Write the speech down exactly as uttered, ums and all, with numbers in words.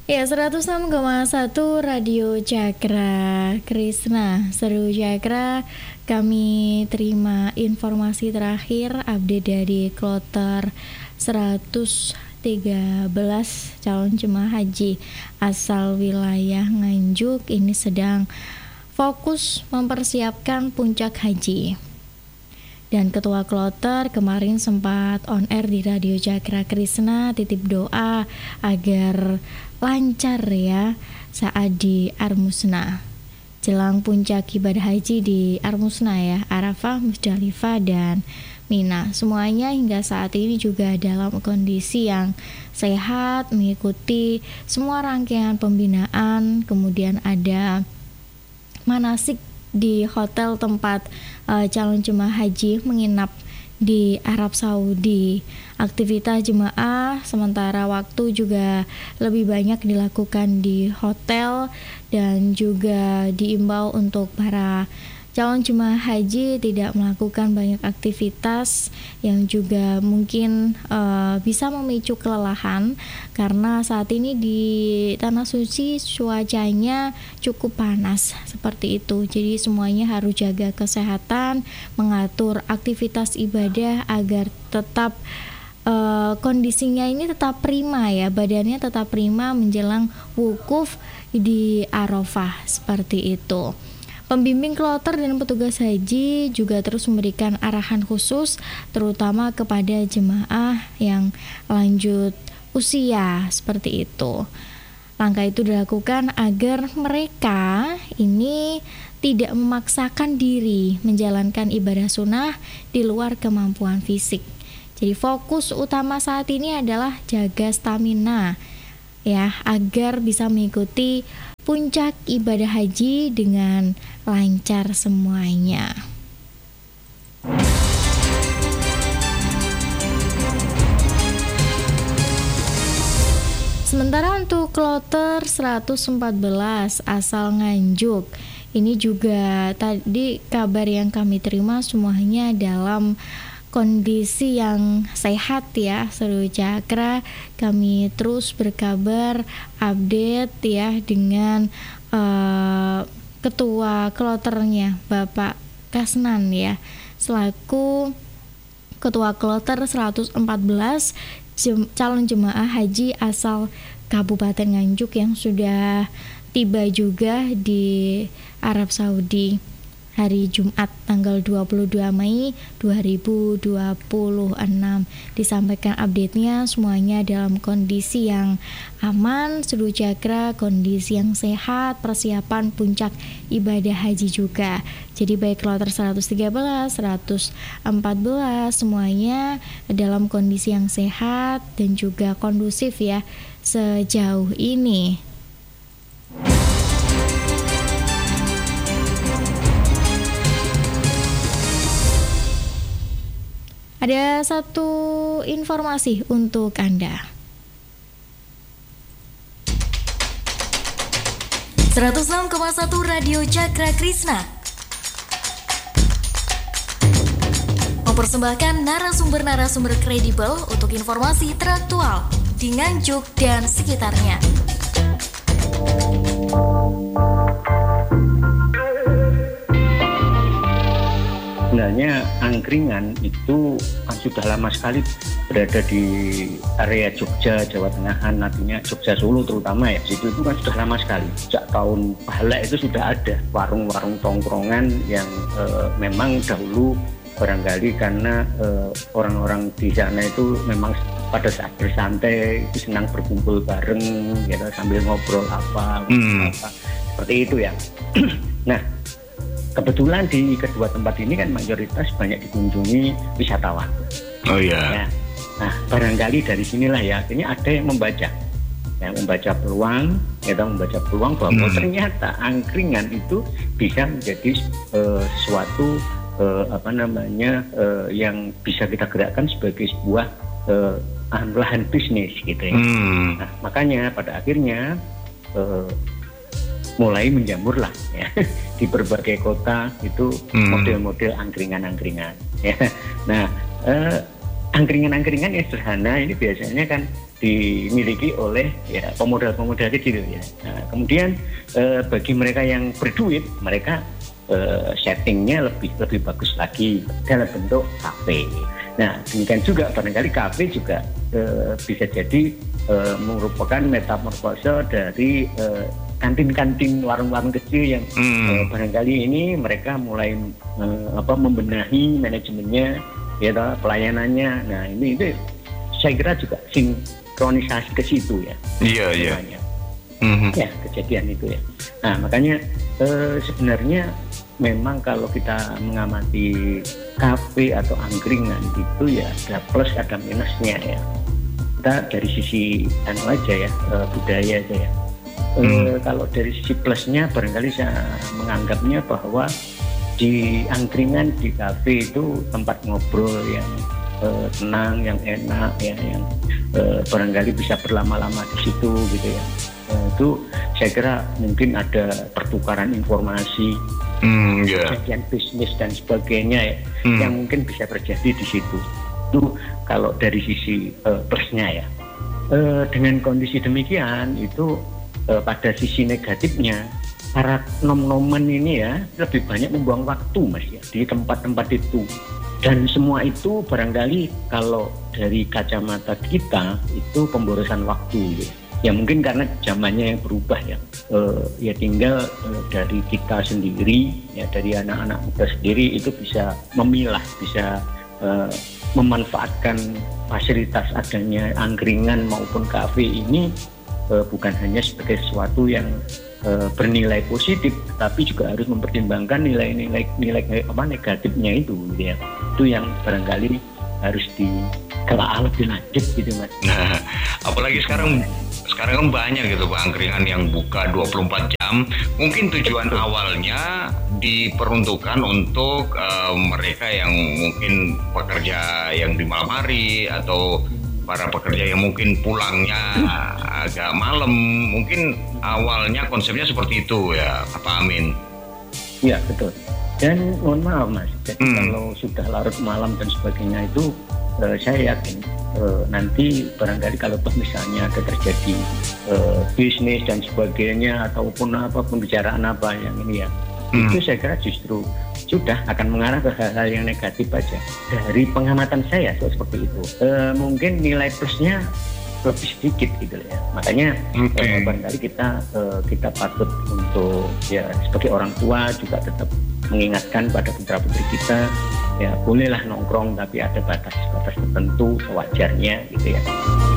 Ya, seratus enam koma satu Radio Cakra Krisna. Seru Cakra, kami terima informasi terakhir update dari kloter seratus tiga belas calon jemaah haji asal wilayah Nganjuk ini sedang fokus mempersiapkan puncak haji. Dan ketua kloter kemarin sempat on air di Radio Cakra Krisna titip doa agar lancar ya saat di Armusna. Jelang puncak ibadah haji di Armusna ya, Arafah, Musdalifah dan Mina. Semuanya hingga saat ini juga dalam kondisi yang sehat, mengikuti semua rangkaian pembinaan, kemudian ada manasik di hotel tempat uh, calon jemaah haji menginap di Arab Saudi. Aktivitas jemaah sementara waktu juga lebih banyak dilakukan di hotel dan juga diimbau untuk para calon jemaah haji tidak melakukan banyak aktivitas yang juga mungkin uh, bisa memicu kelelahan karena saat ini di Tanah Suci cuacanya cukup panas seperti itu. Jadi semuanya harus jaga kesehatan, mengatur aktivitas ibadah agar tetap uh, kondisinya ini tetap prima ya, badannya tetap prima menjelang wukuf di Arafah seperti itu. Pembimbing kloter dan petugas haji juga terus memberikan arahan khusus terutama kepada jemaah yang lanjut usia seperti itu. Langkah itu dilakukan agar mereka ini tidak memaksakan diri menjalankan ibadah sunnah di luar kemampuan fisik. Jadi fokus utama saat ini adalah jaga stamina ya agar bisa mengikuti puncak ibadah haji dengan lancar semuanya. Sementara untuk kloter seratus empat belas asal Nganjuk, ini juga tadi kabar yang kami terima semuanya dalam kondisi yang sehat ya. Seru Cakra, kami terus berkabar update ya dengan uh, ketua kloternya Bapak Kasnan ya, selaku ketua kloter seratus empat belas jem, calon jemaah haji asal Kabupaten Nganjuk yang sudah tiba juga di Arab Saudi hari Jumat tanggal dua puluh dua Mei dua ribu dua puluh enam. Disampaikan update-nya semuanya dalam kondisi yang aman, seluruh Cakra, kondisi yang sehat, persiapan puncak ibadah haji juga. Jadi baik kloter seratus tiga belas, seratus empat belas semuanya dalam kondisi yang sehat dan juga kondusif ya sejauh ini. Ada satu informasi untuk Anda. seratus enam koma satu Radio Cakra Krisna mempersembahkan narasumber-narasumber kredibel untuk informasi teraktual di Nganjuk dan sekitarnya. Sebenarnya angkringan itu kan sudah lama sekali berada di area Jogja, Jawa Tengahan, artinya Jogja Solo terutama ya. Situ itu kan sudah lama sekali. Sejak tahun bala itu sudah ada warung-warung tongkrongan yang e, memang dahulu barangkali karena e, orang-orang di sana itu memang pada saat bersantai itu senang berkumpul bareng gitu sambil ngobrol apa, hmm. apa seperti itu ya. Nah, kebetulan di kedua tempat ini kan mayoritas banyak dikunjungi wisatawan. Oh iya. Ya. Nah, barangkali dari sinilah ya, akhirnya ada yang membaca, yang membaca peluang, ya, membaca peluang bahwa hmm. ternyata angkringan itu bisa menjadi uh, suatu uh, apa namanya uh, yang bisa kita gerakkan sebagai sebuah uh, lahan bisnis gitu ya. Hmm. Nah, makanya pada akhirnya uh, mulai menjamurlah ya di berbagai kota itu hmm. model-model angkringan-angkringan ya. Nah, eh, angkringan-angkringan yang sederhana ini biasanya kan dimiliki oleh ya pemodal-pemodal kecil ya. Nah, kemudian eh, bagi mereka yang berduit, mereka eh, settingnya lebih lebih bagus lagi dalam bentuk kafe. Nah, demikian juga barangkali kafe juga eh, bisa jadi eh, merupakan metamorfose dari eh, kantin-kantin warung-warung kecil yang hmm. eh, barangkali ini mereka mulai eh, apa membenahi manajemennya, ya pelayanannya. Nah, ini itu saya kira juga sinkronisasi ke situ ya. Iya, iya. Mm-hmm. Ya, kejadian itu ya. Nah, makanya eh, sebenarnya memang kalau kita mengamati kafe atau angkringan itu ya ada plus ada minusnya ya. Kita dari sisi anu aja ya, eh, budaya aja ya. Hmm. E, kalau dari sisi plusnya barangkali saya menganggapnya bahwa di angkringan, di kafe itu tempat ngobrol yang e, tenang, yang enak ya, yang e, barangkali bisa berlama-lama di situ gitu ya. E, itu saya kira mungkin ada pertukaran informasi, hmm, yeah. kejadian bisnis dan sebagainya ya, hmm. yang mungkin bisa terjadi di situ. Itu kalau dari sisi e, plusnya ya. E, dengan kondisi demikian itu Uh, pada sisi negatifnya, para nom-noman ini ya lebih banyak membuang waktu mas ya di tempat-tempat itu, dan semua itu barangkali kalau dari kacamata kita itu pemborosan waktu ya, ya mungkin karena zamannya yang berubah ya, uh, ya tinggal uh, dari kita sendiri ya, dari anak-anak muda sendiri itu bisa memilah, bisa uh, memanfaatkan fasilitas adanya angkringan maupun kafe ini. Uh, bukan hanya sebagai sesuatu yang uh, bernilai positif, tapi juga harus mempertimbangkan nilai-nilai nilai apa negatifnya itu, gitu ya. Itu yang barangkali harus ditelaah lebih lanjut gitu mas. Nah, apalagi sekarang sekarang kan banyak gitu Pak angkringan yang buka dua puluh empat jam. Mungkin tujuan Betul. awalnya diperuntukkan untuk uh, mereka yang mungkin pekerja yang di malam hari atau para pekerja yang mungkin pulangnya agak malam, mungkin awalnya konsepnya seperti itu ya, Pak Amin. Iya betul. Dan mohon maaf mas, jadi hmm. kalau sudah larut malam dan sebagainya itu, eh, saya yakin eh, nanti barangkali kalau misalnya ada terjadi eh, bisnis dan sebagainya ataupun apa pembicaraan apa yang ini ya, hmm. itu saya kira justru sudah akan mengarah ke hal-hal yang negatif aja. Dari pengamatan saya so, seperti itu. E, mungkin nilai plusnya lebih sedikit gitu ya. Makanya okay. e, barangkali kita e, kita patut untuk ya sebagai orang tua juga tetap mengingatkan pada putra-putri kita ya bolehlah nongkrong tapi ada batas-batas tertentu sewajarnya gitu ya.